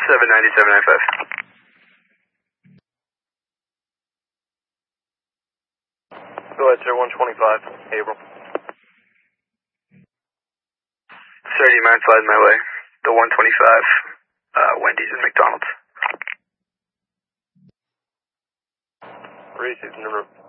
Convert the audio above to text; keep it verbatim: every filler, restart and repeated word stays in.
seven nine seven nine five. Go ahead, sir, one twenty-five, April. Sir, do you mind sliding my way? The one twenty-five, uh, Wendy's and McDonald's. Receive number